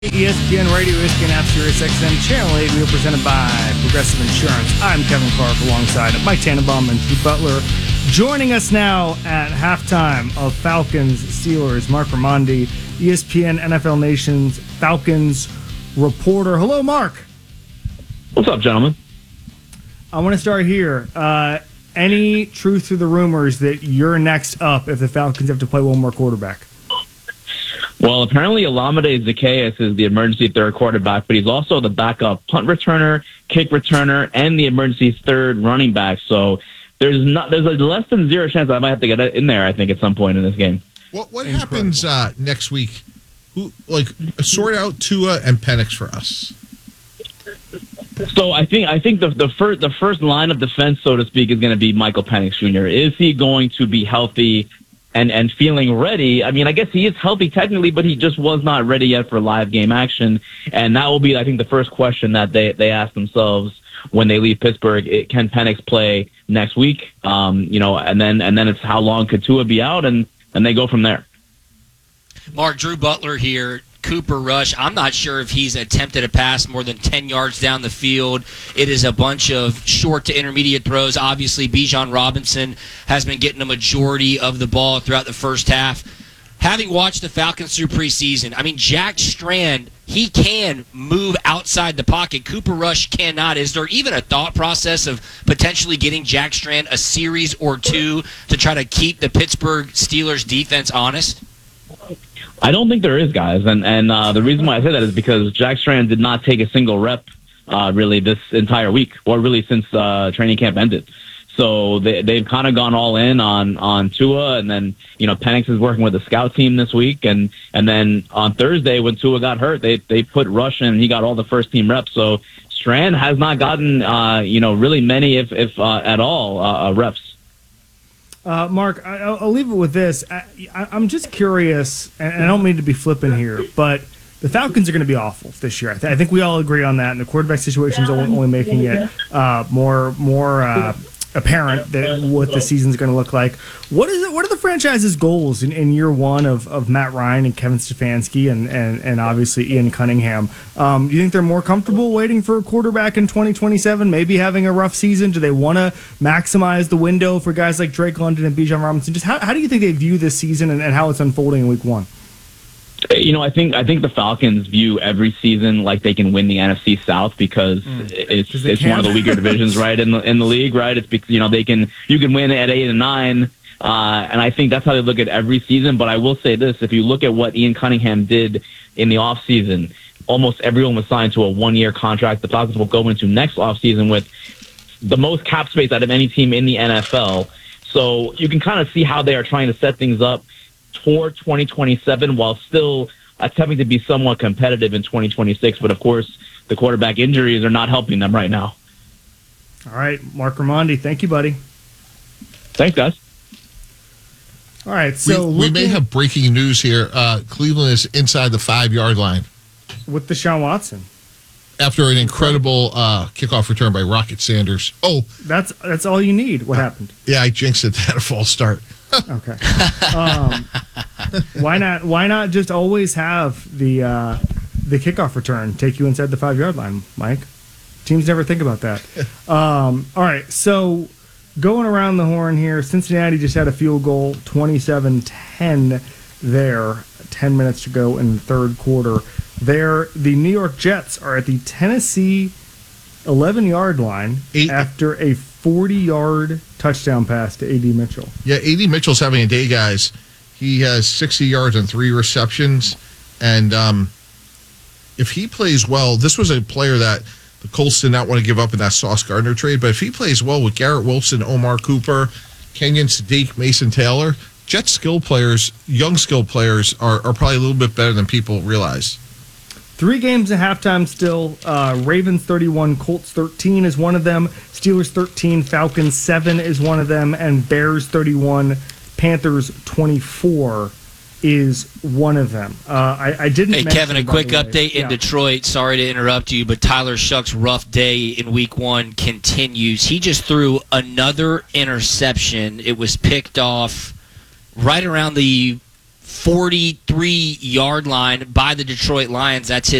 ESPN Radio, ESPN App, Sirius XM, Channel 8. We are presented by Progressive Insurance. I'm Kevin Clark alongside Mike Tannenbaum and Drew Butler. Joining us now at halftime of Falcons-Steelers, Mark Raimondi, ESPN NFL Nation's Falcons reporter. Hello, Mark. What's up, gentlemen? I want to start here. Any truth to the rumors that you're next up if the Falcons have to play one more quarterback? Well, apparently Olamide Zaccheaus is the emergency third quarterback, but he's also the backup punt returner, kick returner, and the emergency third running back. So there's a less than zero chance I might have to get in there, I think, at some point in this game. What happens next week? Sort out Tua and Penix for us. So I think the first line of defense, so to speak, is going to be Michael Penix Jr. Is he going to be healthy and feeling ready? I mean, I guess he is healthy technically, but he just was not ready yet for live game action. And that will be, I think, the first question that they ask themselves when they leave Pittsburgh. Can Penix play next week? And then it's how long could Tua be out, and they go from there. Mark, Drew Butler here. Cooper Rush, I'm not sure if he's attempted a pass more than 10 yards down the field. It is a bunch of short to intermediate throws. Obviously, Bijan Robinson has been getting a majority of the ball throughout the first half. Having watched the Falcons through preseason, I mean, Jack Strand, he can move outside the pocket. Cooper Rush cannot. Is there even a thought process of potentially getting Jack Strand a series or two to try to keep the Pittsburgh Steelers defense honest? I don't think there is, guys, and the reason why I say that is because Jack Strand did not take a single rep really this entire week, or really since training camp ended. So they've kind of gone all in on Tua, and then Penix is working with the scout team this week, and then on Thursday when Tua got hurt, they put Rush in, and he got all the first team reps. So Strand has not gotten really many, if at all, reps. Mark, I'll leave it with this. I'm just curious, and I don't mean to be flippant here, but the Falcons are going to be awful this year. I think we all agree on that, and the quarterback situation is only making it more apparent that what the season's going to look like. What are the franchise's goals in year one of Matt Ryan and Kevin Stefanski and obviously Ian Cunningham? Do you think they're more comfortable waiting for a quarterback in 2027, maybe having a rough season? Do they want to maximize the window for guys like Drake London and Bijan Robinson? Just how do you think they view this season and how it's unfolding in week one? I think the Falcons view every season like they can win the NFC South because it's one of the weaker divisions, right, in the league, right? It's because you can win at 8 and 9, and I think that's how they look at every season. But I will say this: if you look at what Ian Cunningham did in the offseason, almost everyone was signed to a 1-year contract. The Falcons will go into next offseason with the most cap space out of any team in the NFL. So you can kind of see how they are trying to set things up toward 2027 while still attempting to be somewhat competitive in 2026. But, of course, the quarterback injuries are not helping them right now. All right, Mark Raimondi, thank you, buddy. Thanks, guys. All right, so we may have breaking news here. Cleveland is inside the 5-yard line. With Deshaun Watson. After an incredible kickoff return by Rocket Sanders. Oh, that's all you need. What happened? Yeah, I jinxed it. They had a false start. Okay. Why not just always have the kickoff return take you inside the 5-yard line, Mike? Teams never think about that. All right, so going around the horn here, Cincinnati just had a field goal, 27-10 there, 10 minutes to go in the third quarter. The New York Jets are at the Tennessee 11-yard line after a 40-yard touchdown pass to A.D. Mitchell. Yeah, A.D. Mitchell's having a day, guys. He has 60 yards and 3 receptions. And if he plays well, this was a player that the Colts did not want to give up in that Sauce Gardner trade. But if he plays well with Garrett Wilson, Omar Cooper, Kenyon Sadiq, Mason Taylor, Jets skill players, young skill players, are probably a little bit better than people realize. 3 games at halftime still. Ravens 31, Colts 13 is one of them. Steelers 13, Falcons 7 is one of them. And Bears 31, Panthers 24 is one of them. I didn't Hey, mention, Kevin, a quick update in Detroit. Sorry to interrupt you, but Tyler Shuck's rough day in week one continues. He just threw another interception. It was picked off right around the 43-yard line by the Detroit Lions. That's his